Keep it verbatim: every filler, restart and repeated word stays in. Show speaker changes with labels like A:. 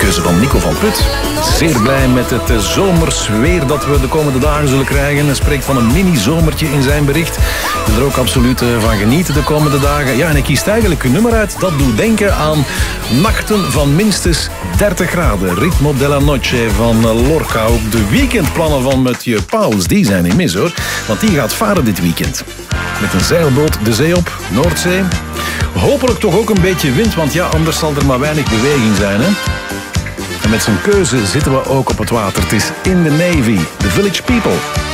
A: keuze van Nico van Put. Zeer blij met het zomers weer dat we de komende dagen zullen krijgen. Hij spreekt van een mini-zomertje in zijn bericht. Je er ook absoluut van genieten de komende dagen. Ja, en hij kiest eigenlijk een nummer uit dat doet denken aan nachten van minstens dertig graden. Ritmo della Noche van Lorca. Ook de weekendplannen van Mathieu Pauls, die zijn niet mis hoor. Want die gaat varen dit weekend. Met een zeilboot de zee op, Noordzee. Hopelijk toch ook een beetje wind, want ja, anders zal er maar weinig beweging zijn, hè? En met zijn keuze zitten we ook op het water. Het is In the Navy, The Village People.